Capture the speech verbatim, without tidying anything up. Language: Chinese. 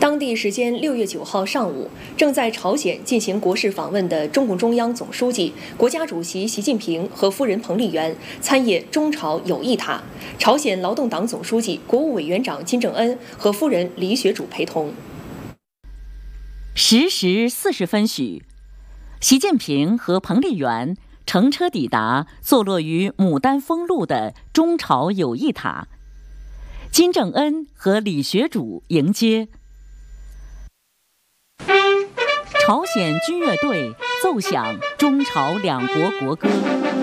当地时间六月九号上午，正在朝鲜进行国事访问的中共中央总书记、国家主席习近平和夫人彭丽媛参谒中朝友谊塔，朝鲜劳动党总书记、国务委员长金正恩和夫人李雪主陪同。 十时四十分许，习近平和彭丽媛乘车抵达坐落于牡丹峰路的中朝友谊塔，金正恩和李雪主迎接。朝鲜军乐队奏响中朝两国国歌。